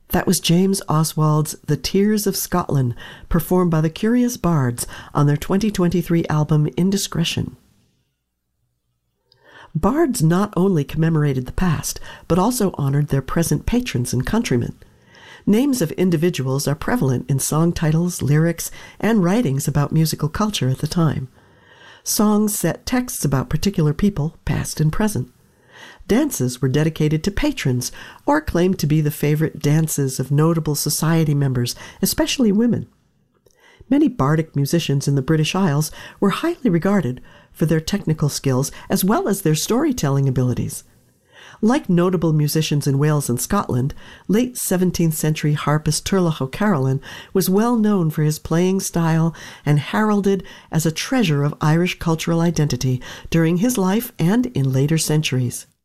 That was James Oswald's The Tears of Scotland, performed by the Curious Bards on their 2023 album Indiscretion. Bards not only commemorated the past, but also honored their present patrons and countrymen. Names of individuals are prevalent in song titles, lyrics, and writings about musical culture at the time. Songs set texts about particular people, past and present. Dances were dedicated to patrons or claimed to be the favorite dances of notable society members, especially women. Many bardic musicians in the British Isles were highly regarded for their technical skills as well as their storytelling abilities. Like notable musicians in Wales and Scotland, late 17th century harpist Turlough O'Carolan was well known for his playing style and heralded as a treasure of Irish cultural identity during his life and in later centuries.